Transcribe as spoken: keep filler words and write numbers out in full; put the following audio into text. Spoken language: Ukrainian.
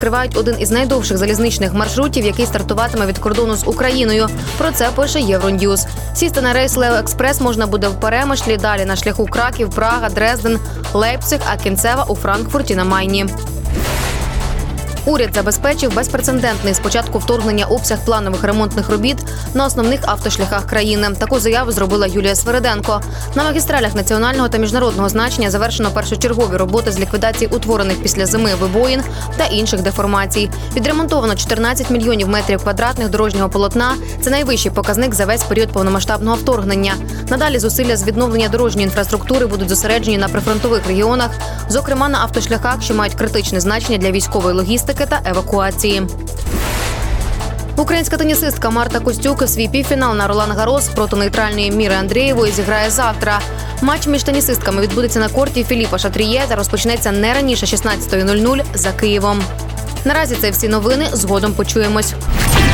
Відкривають один із найдовших залізничних маршрутів, який стартуватиме від кордону з Україною. Про це пише Євроньюз. Сісти на рейс Лео Експрес можна буде в Перемишлі, далі на шляху Краків, Прага, Дрезден, Лейпциг, а кінцева у Франкфурті на Майні. Уряд забезпечив безпрецедентний з початку вторгнення обсяг планових ремонтних робіт на основних автошляхах країни. Таку заяву зробила Юлія Свериденко. На магістралях національного та міжнародного значення завершено першочергові роботи з ліквідації утворених після зими вибоїн та інших деформацій. Відремонтовано чотирнадцять мільйонів метрів квадратних дорожнього полотна. Це найвищий показник за весь період повномасштабного вторгнення. Надалі зусилля з відновлення дорожньої інфраструктури будуть зосереджені на прифронтових регіонах, зокрема на автошляхах, що мають критичне значення для військової логістики та евакуації. Українська тенісистка Марта Костюк свій півфінал на Ролан-Гарос проти нейтральної Міри Андрієвої зіграє завтра. Матч між тенісистками відбудеться на корті Філіпа Шатріє та розпочнеться не раніше шістнадцятої нуль нуль за Києвом. Наразі це всі новини. Згодом почуємось.